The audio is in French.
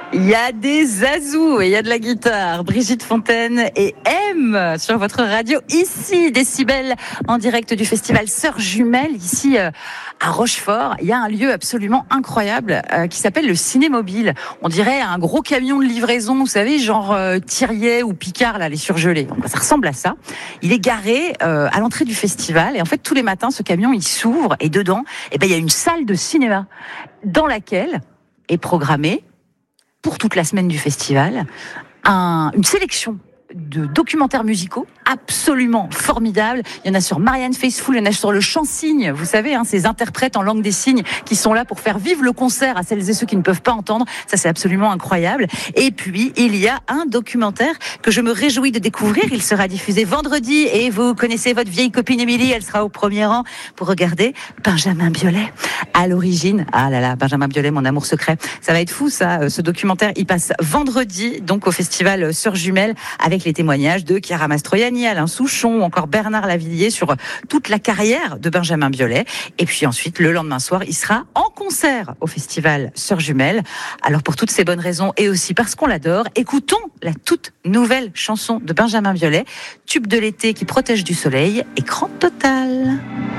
Il y a des zazous et il y a de la guitare. Brigitte Fontaine et M sur votre radio. Ici, Décibel, en direct du festival Sœurs Jumelles, ici à Rochefort. Il y a un lieu absolument incroyable qui s'appelle le Ciné-Mobile. On dirait un gros camion de livraison, vous savez, genre Thiriet ou Picard, là, les surgelés. Donc, ça ressemble à ça. Il est garé à l'entrée du festival et en fait, tous les matins, ce camion, il s'ouvre et dedans, il y a une salle de cinéma dans laquelle est programmée pour toute la semaine du festival, une sélection de documentaires musicaux absolument formidables. Il y en a sur Marianne Faithfull, il y en a sur le chant-signe, vous savez, ces interprètes en langue des signes qui sont là pour faire vivre le concert à celles et ceux qui ne peuvent pas entendre. Ça, c'est absolument incroyable. Et puis, il y a un documentaire que je me réjouis de découvrir. Il sera diffusé vendredi et vous connaissez votre vieille copine Émilie, elle sera au premier rang pour regarder Benjamin Biolay. À l'origine, ah là là, Benjamin Biolay, mon amour secret. Ça va être fou, ça, ce documentaire. Il passe vendredi, donc au festival Sœurs Jumelles, avec les témoignages de Chiara Mastroianni, Alain Souchon ou encore Bernard Lavilliers sur toute la carrière de Benjamin Biolay. Et puis ensuite, le lendemain soir, il sera en concert au festival Sœurs Jumelles. Alors pour toutes ces bonnes raisons et aussi parce qu'on l'adore, écoutons la toute nouvelle chanson de Benjamin Biolay, tube de l'été qui protège du soleil, Écran total.